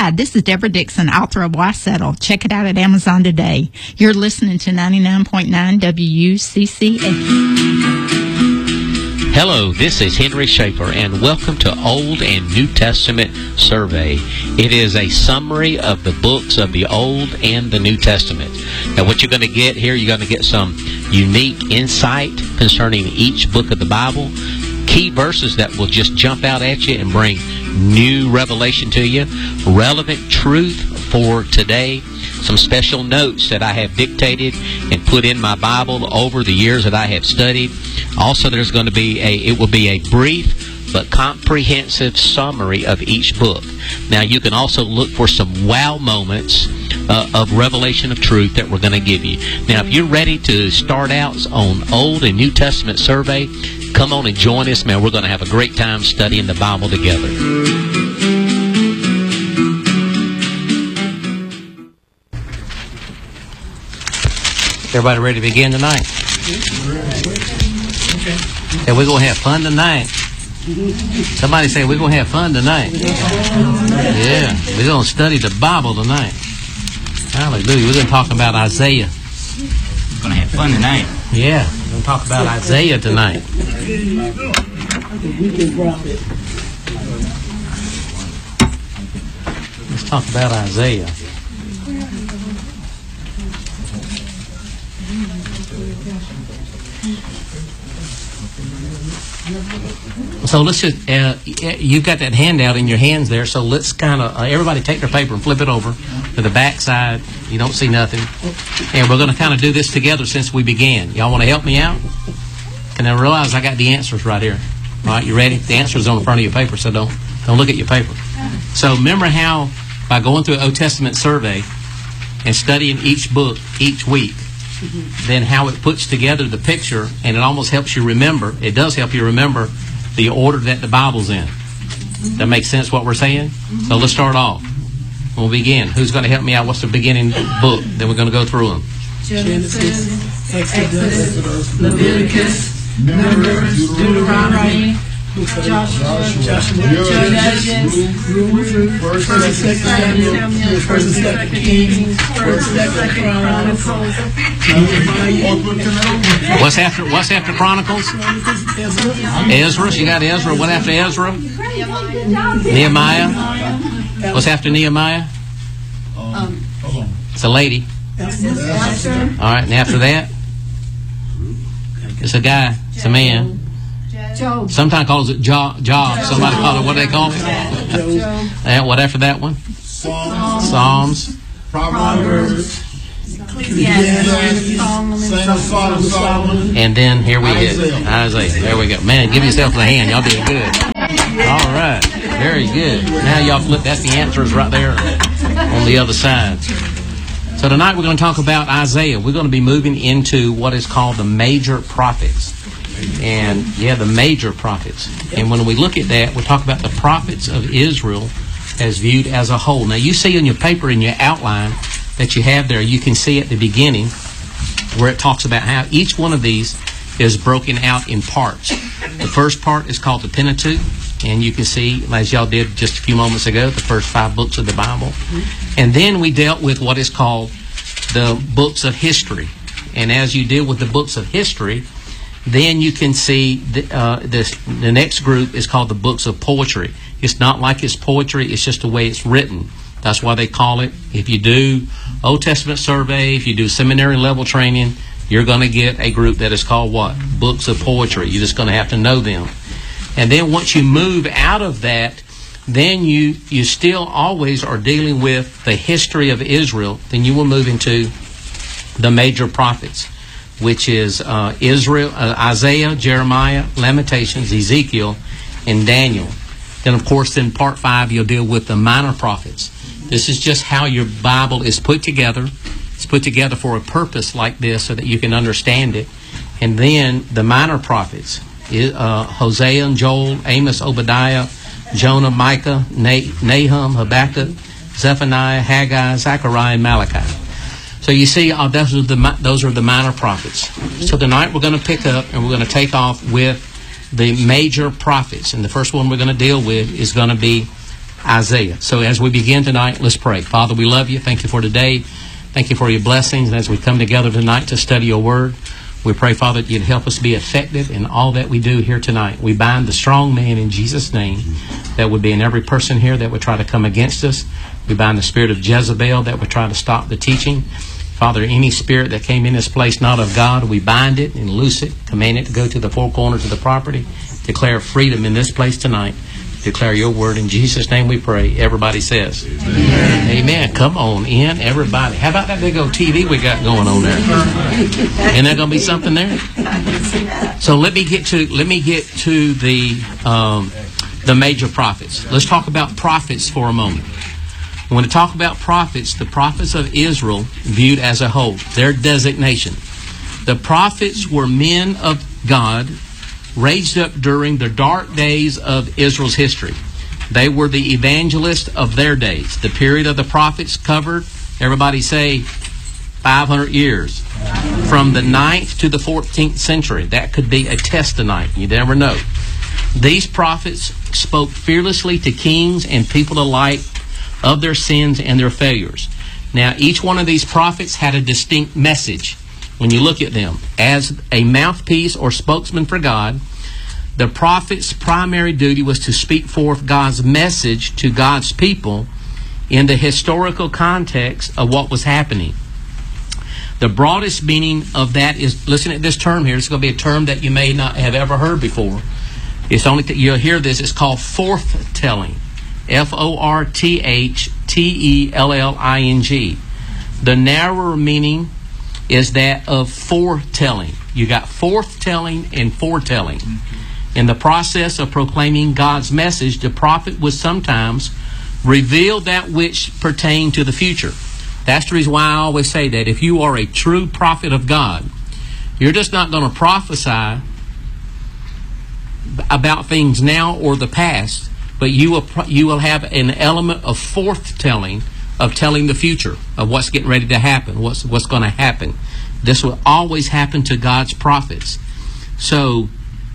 Hi, this is Deborah Dixon, author of Why Settle. Check it out at Amazon today. You're listening to 99.9 WUCCA. Hello, this is Henry Schaefer, and welcome to Old and New Testament Survey. It is a summary of the books of the Old and the New Testament. Now, what you're going to get here, you're going to get some unique insight concerning each book of the Bible, key verses that will just jump out at you and bring new revelation to you, relevant truth for today, some special notes that I have dictated and put in my Bible over the years that I have studied. Also, there's going to be it will be a brief but comprehensive summary of each book. Now, you can also look for some wow moments of revelation of truth that we're going to give you. Now, if you're ready to start out on Old and New Testament survey, come on and join us, man. We're going to have a great time studying the Bible together. Everybody ready to begin tonight? Yeah, we're going to have fun tonight. Somebody say we're going to have fun tonight. Yeah, we're going to study the Bible tonight. Hallelujah. We're going to talk about Isaiah. We're going to have fun tonight. Yeah, we're going to talk about Isaiah tonight. Let's talk about Isaiah. So let's just, you've got that handout in your hands there, so let's kind of, everybody take their paper and flip it over to the back side. You don't see nothing. And we're going to kind of do this together since we began. Y'all want to help me out? And I realize I got the answers right here. All right, you ready? The answer's on the front of your paper, so don't look at your paper. So remember how by going through an Old Testament survey and studying each book each week, then how it puts together the picture, and it almost helps you remember. It does help you remember the order that the Bible's in. That makes sense what we're saying? So let's start off. We'll begin. Who's going to help me out? What's the beginning book? Then we're going to go through them. Genesis, Exodus, Leviticus, Numbers, Deuteronomy, Joshua, Judges, Ruth, 1st and 2nd Samuel, 1st and 2nd Kings, 1st and 2nd Chronicles. What's after Chronicles? Ezra. You got Ezra. What after Ezra? Nehemiah. What's after Nehemiah? It's a lady. All right, and after that, it's a guy. It's a man. Sometimes calls it job. Somebody calls it, what do they call it? And what after that one? Psalms. Proverbs. And then here we get Isaiah. There we go. Man, give yourself a hand. Y'all did good. All right. Very good. Now y'all flip. That's the answers right there on the other side. So tonight we're going to talk about Isaiah. We're going to be moving into what is called the major prophets. And the major prophets. And when we look at that, we'll talk about the prophets of Israel as viewed as a whole. Now you see on your paper in your outline that you have there, you can see at the beginning where it talks about how each one of these is broken out in parts. The first part is called the Pentateuch, and you can see, as y'all did just a few moments ago, the first 5 books of the Bible. And then we dealt with what is called the books of history. And as you deal with the books of history, then you can see the next group is called the books of poetry. It's not like it's poetry, it's just the way it's written. That's why they call it. If you do Old Testament survey, if you do seminary level training, you're going to get a group that is called what? Books of poetry. You're just going to have to know them. And then once you move out of that, then you still always are dealing with the history of Israel. Then you will move into the major prophets, which is Israel, Isaiah, Jeremiah, Lamentations, Ezekiel, and Daniel. Then, of course, in part 5, you'll deal with the minor prophets. This is just how your Bible is put together. It's put together for a purpose like this so that you can understand it. And then the minor prophets, Hosea and Joel, Amos, Obadiah, Jonah, Micah, Nahum, Habakkuk, Zephaniah, Haggai, Zechariah, and Malachi. So you see, those are the minor prophets. So tonight we're going to pick up and we're going to take off with the major prophets. And the first one we're going to deal with is going to be Isaiah. So as we begin tonight, let's pray. Father, we love you. Thank you for today. Thank you for your blessings. And as we come together tonight to study your word, we pray, Father, that you'd help us be effective in all that we do here tonight. We bind the strong man in Jesus' name that would be in every person here that would try to come against us. We bind the spirit of Jezebel that would try to stop the teaching. Father, any spirit that came in this place not of God, we bind it and loose it, command it to go to the four corners of the property, declare freedom in this place tonight, declare your word. In Jesus' name we pray. Everybody says, Amen. Amen. Come on in, everybody. How about that big old TV we got going on there? Isn't there going to be something there? So let me get to the major prophets. Let's talk about prophets for a moment. When we talk about prophets, the prophets of Israel viewed as a whole, their designation. The prophets were men of God raised up during the dark days of Israel's history. They were the evangelists of their days. The period of the prophets covered, everybody say, 500 years. From the 9th to the 14th century. That could be a test tonight. You never know. These prophets spoke fearlessly to kings and people alike of their sins and their failures. Now, each one of these prophets had a distinct message. When you look at them, as a mouthpiece or spokesman for God, the prophet's primary duty was to speak forth God's message to God's people in the historical context of what was happening. The broadest meaning of that is, listen to this term here. It's going to be a term that you may not have ever heard before. It's only you'll hear this. It's called forthtelling. Forthtelling. The narrower meaning is that of foretelling. You got forthtelling and foretelling. In the process of proclaiming God's message, the prophet would sometimes reveal that which pertained to the future. That's the reason why I always say that if you are a true prophet of God, you're just not going to prophesy about things now or the past, but you will have an element of forthtelling, of telling the future, of what's getting ready to happen, what's going to happen. This will always happen to God's prophets. So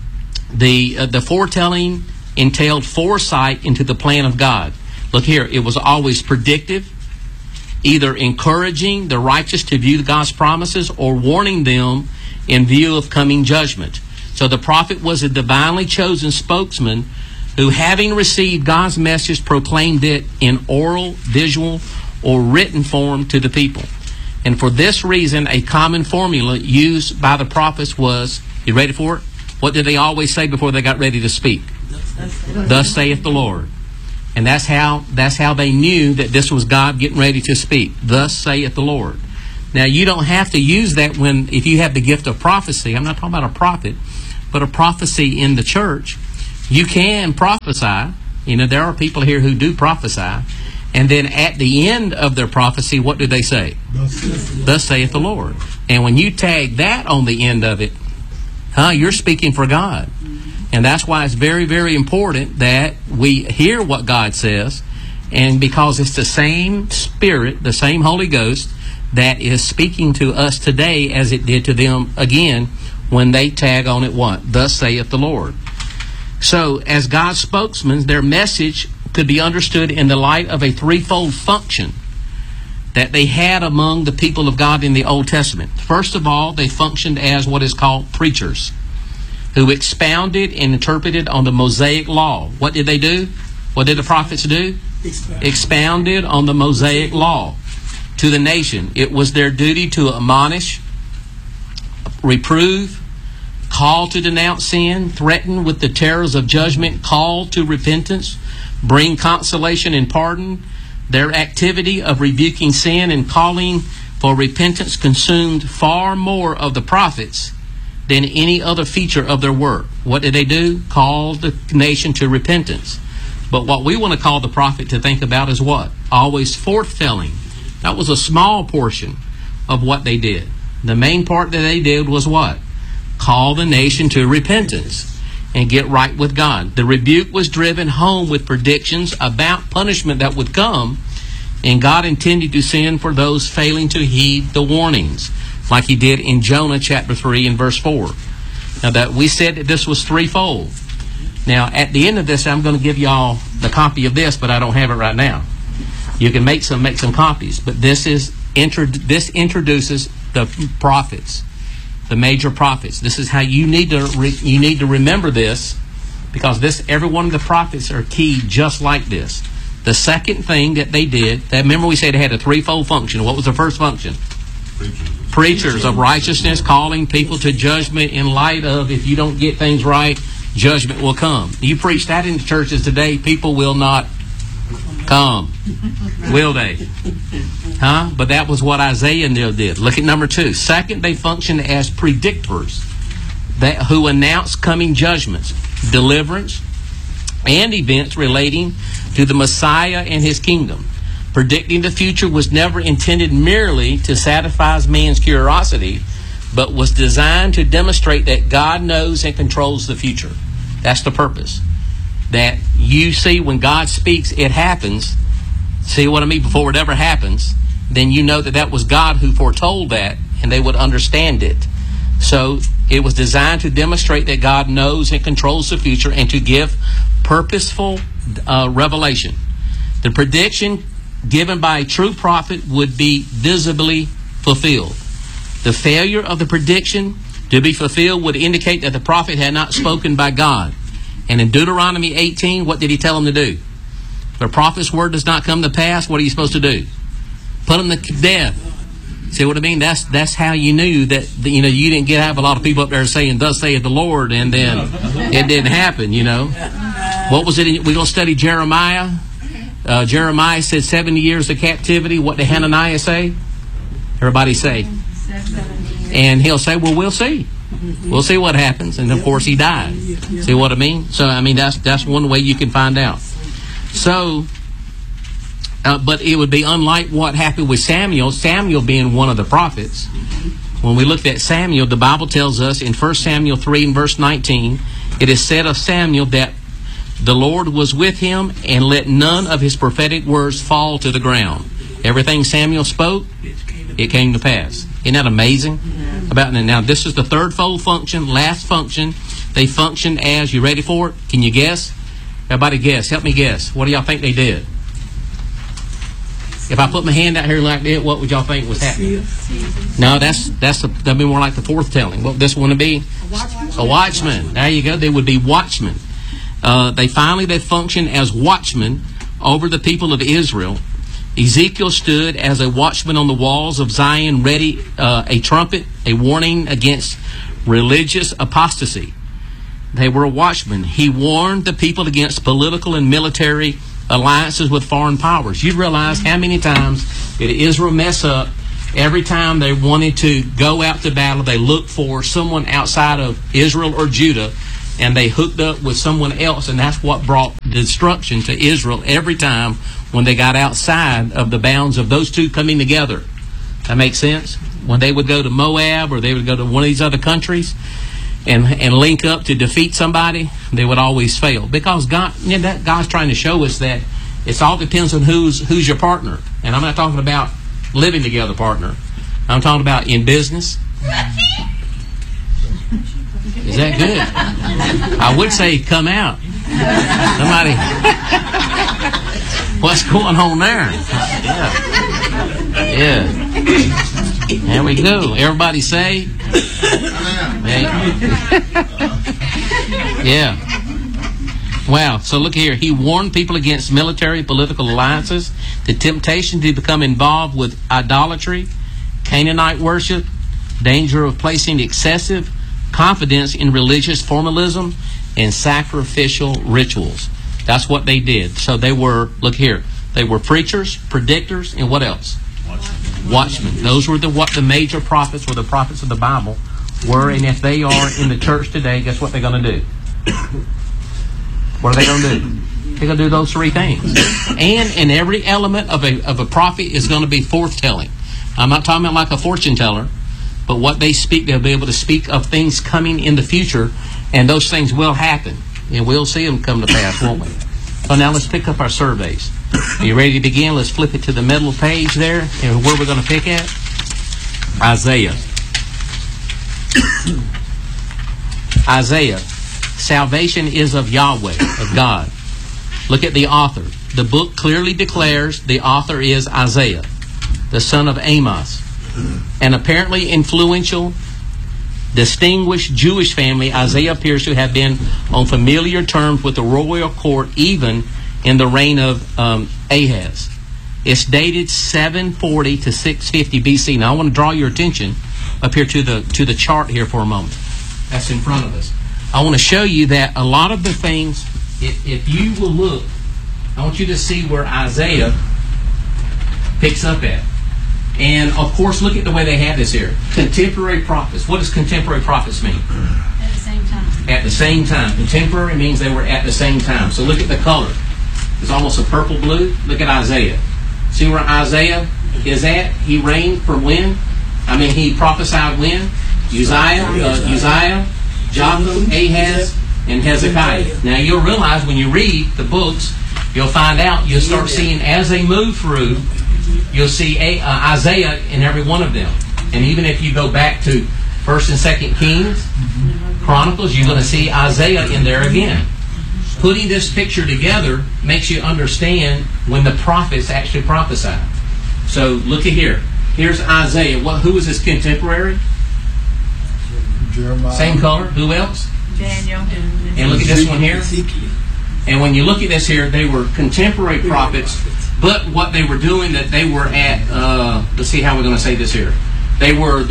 the foretelling entailed foresight into the plan of God. Look here, it was always predictive, either encouraging the righteous to view God's promises or warning them in view of coming judgment. So the prophet was a divinely chosen spokesman who, having received God's message, proclaimed it in oral, visual, or written form to the people. And for this reason, a common formula used by the prophets was, you ready for it? What did they always say before they got ready to speak? Thus saith the Lord. And that's how they knew that this was God getting ready to speak. Thus saith the Lord. Now, you don't have to use that if you have the gift of prophecy. I'm not talking about a prophet, but a prophecy in the church. You can prophesy. You know, there are people here who do prophesy. And then at the end of their prophecy, what do they say? Thus saith the Lord. And when you tag that on the end of it, you're speaking for God. And that's why it's very, very important that we hear what God says. And because it's the same Spirit, the same Holy Ghost, that is speaking to us today as it did to them again when they tag on it what? Thus saith the Lord. So, as God's spokesmen, their message could be understood in the light of a threefold function that they had among the people of God in the Old Testament. First of all, they functioned as what is called preachers, who expounded and interpreted on the Mosaic law. What did they do? What did the prophets do? Expounded on the Mosaic law to the nation. It was their duty to admonish, reprove, call to denounce sin, threaten with the terrors of judgment, call to repentance, bring consolation and pardon. Their activity of rebuking sin and calling for repentance consumed far more of the prophets than any other feature of their work. What did they do? Call the nation to repentance. But what we want to call the prophet to think about is what? Always forthtelling. That was a small portion of what they did. The main part that they did was what? Call the nation to repentance and get right with God. The rebuke was driven home with predictions about punishment that would come, and God intended to send for those failing to heed the warnings, like he did in Jonah chapter 3 and verse 4. Now that we said that this was threefold. Now, at the end of this, I'm going to give y'all the copy of this, but I don't have it right now. You can make some copies, but this introduces the prophets, the major prophets. This is how you need to remember this, because every one of the prophets are key just like this. The second thing that they did, remember we said they had a threefold function. What was the first function? Preachers of righteousness, calling people to judgment in light of, if you don't get things right, judgment will come. You preach that in the churches today, people will not come. Will they? Huh? But that was what Isaiah did. Look at number 2. Second, they functioned as predictors who announced coming judgments, deliverance, and events relating to the Messiah and his kingdom. Predicting the future was never intended merely to satisfy man's curiosity, but was designed to demonstrate that God knows and controls the future. That's the purpose. That you see when God speaks, it happens. See what I mean? Before it ever happens, then you know that was God who foretold that, and they would understand it. So it was designed to demonstrate that God knows and controls the future and to give purposeful revelation. The prediction given by a true prophet would be visibly fulfilled. The failure of the prediction to be fulfilled would indicate that the prophet had not spoken by God. And in Deuteronomy 18, what did he tell them to do? If the prophet's word does not come to pass, what are you supposed to do? Put him to death. See what I mean? That's how you knew that, you didn't have a lot of people up there saying, "Thus saith the Lord," and then it didn't happen, What was it? We're going to study Jeremiah. Jeremiah said 70 years of captivity. What did Hananiah say? Everybody say. And he'll say, well, we'll see. We'll see what happens. And of course he died. See what I mean? So, that's one way you can find out. So, but it would be unlike what happened with Samuel being one of the prophets. When we looked at Samuel, the Bible tells us in 1 Samuel 3 and verse 19, it is said of Samuel that the Lord was with him and let none of his prophetic words fall to the ground. Everything Samuel spoke, it came to pass. Isn't that amazing? Now, this is the third fold function, last function. They function as, you ready for it? Can you guess? Everybody guess. Help me guess. What do y'all think they did? If I put my hand out here like that, what would y'all think was happening? No, that'd be more like the fourth telling. What this one would be? A watchman. There you go. They would be watchmen. They function as watchmen over the people of Israel. Ezekiel stood as a watchman on the walls of Zion, ready a trumpet, a warning against religious apostasy. They were a watchman. He warned the people against political and military alliances with foreign powers. You realize how many times did Israel mess up? Every time they wanted to go out to battle, they looked for someone outside of Israel or Judah, and they hooked up with someone else, and that's what brought destruction to Israel every time when they got outside of the bounds of those two coming together. That makes sense? When they would go to Moab or they would go to one of these other countries and link up to defeat somebody, they would always fail. Because God's trying to show us that it all depends on who's your partner. And I'm not talking about living together partner. I'm talking about in business. Is that good? I would say come out. Somebody, what's going on there? Yeah. There we go. Everybody say. Yeah. Wow. So look here. He warned people against military, political alliances, the temptation to become involved with idolatry, Canaanite worship, danger of placing excessive confidence in religious formalism and sacrificial rituals. That's what they did. So they were, look here, they were preachers, predictors, and what else? Watchmen. Those were what the major prophets, or the prophets of the Bible were. And if they are in the church today, guess what they're going to do? What are they going to do? They're going to do those three things. And in every element of a prophet is going to be forthtelling. I'm not talking about like a fortune teller, but what they speak, they'll be able to speak of things coming in the future, and those things will happen, and we'll see them come to pass, won't we? So now let's pick up our surveys. Are you ready to begin? Let's flip it to the middle page there, and where we're going to pick at? Isaiah. Isaiah. Salvation is of Yahweh, of God. Look at the author. The book clearly declares the author is Isaiah, the son of Amos, an apparently influential, distinguished Jewish family. Isaiah appears to have been on familiar terms with the royal court even in the reign of Ahaz. It's dated 740 to 650 BC. Now I want to draw your attention up here to the chart here for a moment. That's in front of us. I want to show you that a lot of the things, if you will look, I want you to see where Isaiah picks up at. And of course, look at the way they have this here. Contemporary prophets. What does contemporary prophets mean? At the same time. At the same time. Contemporary means they were at the same time. So look at the color. It's almost a purple blue. Look at Isaiah. See where Isaiah is at? He reigned from when? He prophesied when? Uzziah, Jotham, Ahaz, and Hezekiah. Now you'll realize when you read the books, you'll find out, you'll start seeing as they move through, you'll see Isaiah in every one of them. And even if you go back to 1st and 2nd Kings, Chronicles, you're going to see Isaiah in there again. Putting this picture together makes you understand when the prophets actually prophesied. So look at here. Here's Isaiah. Who was his contemporary? Jeremiah. Same color. Who else? Daniel. And look at this one here. And when you look at this here, they were contemporary prophets, but what they were doing, that they were at, let's see how we're going to say this here. They are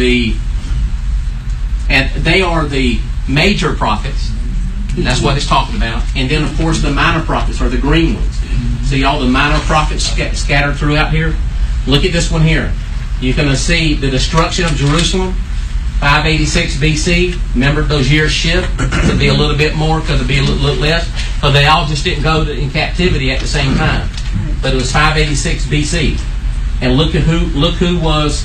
the major prophets. That's what it's talking about. And then, of course, the minor prophets are the green ones. See all the minor prophets scattered throughout here? Look at this one here. You're going to see the destruction of Jerusalem, 586 BC. Remember, those years shift. Could be a little bit more, could be a little less. But they all just didn't go in captivity at the same time. But it was 586 BC. And look who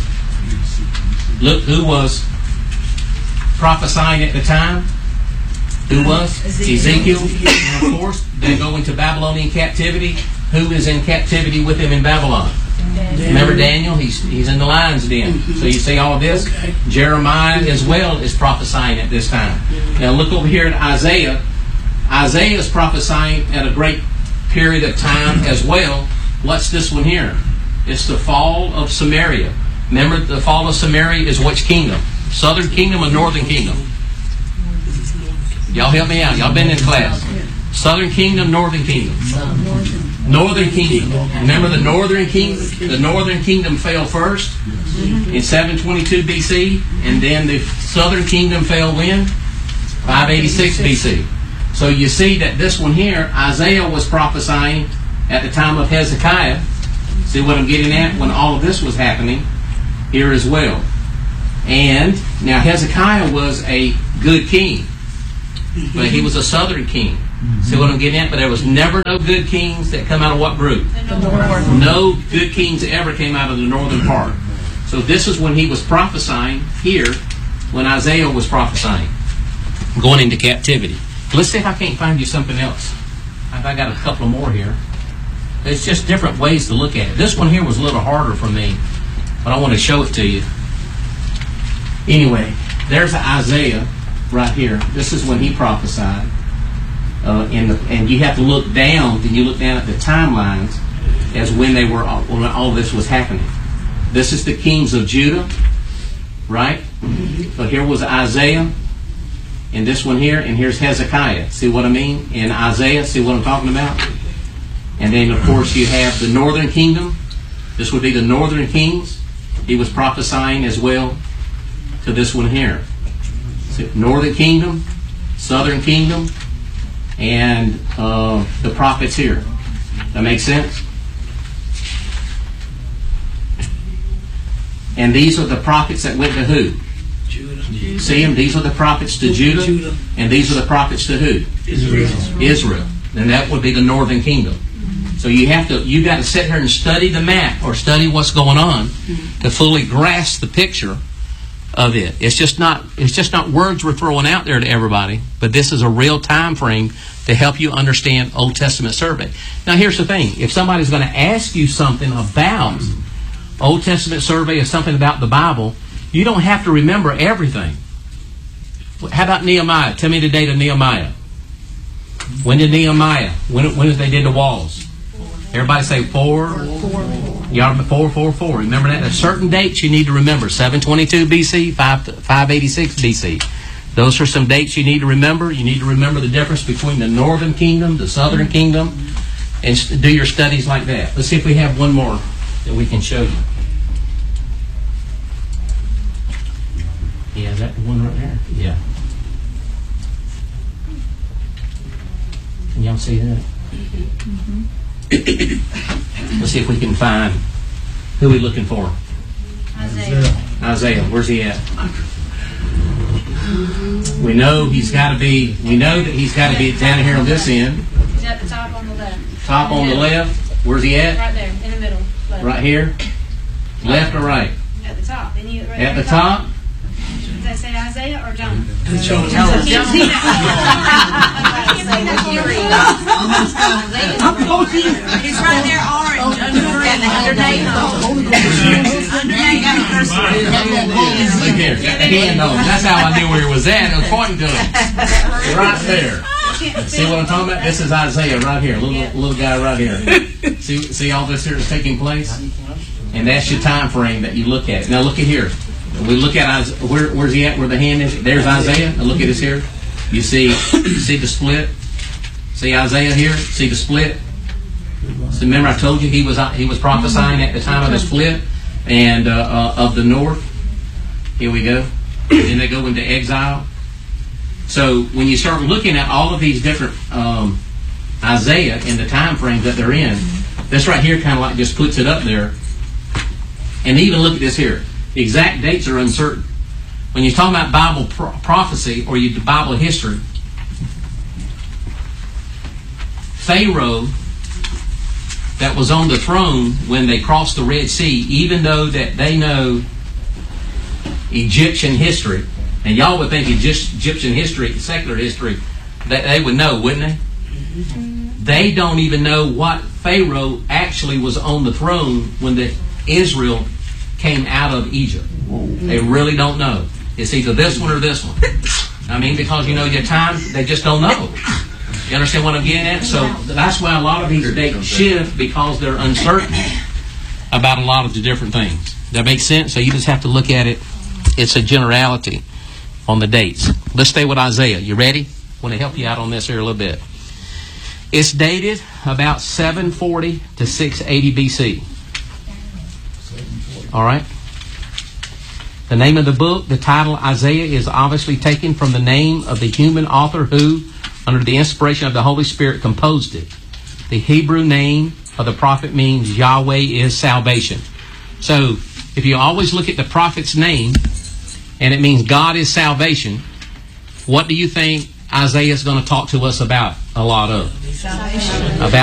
was prophesying at the time. Who was? Ezekiel. And of course, they go into Babylonian captivity. Who is in captivity with him in Babylon? Remember Daniel? He's in the lion's den. So you see all of this? Okay. Jeremiah as well is prophesying at this time. Now look over here at Isaiah. Isaiah is prophesying at a great period of time as well. What's this one here? It's the fall of Samaria. Remember, the fall of Samaria is which kingdom? Southern kingdom or northern kingdom? Y'all help me out. Y'all been in class. Southern kingdom, northern kingdom. Northern kingdom. Remember the northern kingdom? The northern kingdom fell first in 722 BC, and then the southern kingdom fell when? 586 BC. So you see that this one here, Isaiah was prophesying at the time of Hezekiah. See what I'm getting at? When all of this was happening here as well. And now Hezekiah was a good king, but he was a southern king. See what I'm getting at? But there was never no good kings that come out of what group? No good kings ever came out of the northern part. So this is when he was prophesying here, when Isaiah was prophesying, going into captivity. Let's see if I can't find you something else. I got a couple more here. It's just different ways to look at it. This one here was a little harder for me, but I want to show it to you. Anyway, there's Isaiah right here. This is when he prophesied. And you have to look down, and you look down at the timelines as when all this was happening. This is the kings of Judah, right? So here was Isaiah, and this one here, and here's Hezekiah. See what I mean? And Isaiah, see what I'm talking about? And then, of course, you have the northern kingdom. This would be the northern kings. He was prophesying as well to this one here. See, northern kingdom, southern kingdom, and the prophets here. That makes sense? And these are the prophets that went to who? Judah. See them? These are the prophets to Judah. And these are the prophets to who? Israel. And that would be the northern kingdom. So you got to sit here and study the map or study what's going on to fully grasp the picture of it. It's just not words we're throwing out there to everybody, but this is a real time frame to help you understand Old Testament survey. Now here's the thing. If somebody's going to ask you something about Old Testament survey or something about the Bible, you don't have to remember everything. How about Nehemiah? Tell me the date of Nehemiah. When did Nehemiah? When did they did the walls? Everybody say 4. Y'all remember 444. Remember that? There's certain dates you need to remember. 722 BC, 586 BC. Those are some dates you need to remember. You need to remember the difference between the northern kingdom, the southern kingdom, and do your studies like that. Let's see if we have one more that we can show you. Yeah, is that the one right there? Yeah. Can y'all see that? Let's see if we can find who we looking for. Isaiah. Where's he at? We know he's got to be. We know that he's got to be down here on this end. He's at the top on the left. Top on the left. Where's he at? Right there, in the middle. Left. Right here. Left or right? At the top. Then you, right At the there, top. Does that say Isaiah or John? He's right there, orange, Look here. Got the hand on him. That's how I knew where he was at. I was pointing to him. Right there. See what I'm talking about? This is Isaiah right here. Little guy right here. See all this here is taking place? And that's your time frame that you look at. Now look at here. We look at where's he at? Where the hand is? There's Isaiah. Now look at this here. You see the split. See Isaiah here. See the split. So remember, I told you he was prophesying at the time of the split and of the north. Here we go. Then they go into exile. So when you start looking at all of these different Isaiah and the time frames that they're in, this right here kind of like just puts it up there. And even look at this here. The exact dates are uncertain. When you're talking about Bible prophecy or you do Bible history, Pharaoh that was on the throne when they crossed the Red Sea, even though that they know Egyptian history, and y'all would think Egyptian history, secular history, that they would know, wouldn't they? They don't even know what Pharaoh actually was on the throne when Israel came out of Egypt. They really don't know. It's either this one or this one. I mean, because your time, they just don't know. You understand what I'm getting at? So that's why a lot of these dates shift, because they're uncertain about a lot of the different things. That makes sense? So you just have to look at it. It's a generality on the dates. Let's stay with Isaiah. You ready? I want to help you out on this here a little bit. It's dated about 740 to 680 BC. All right? The name of the book, the title Isaiah, is obviously taken from the name of the human author who, under the inspiration of the Holy Spirit, composed it. The Hebrew name of the prophet means Yahweh is salvation. So, if you always look at the prophet's name, and it means God is salvation, what do you think Isaiah is going to talk to us about a lot of? Salvation. About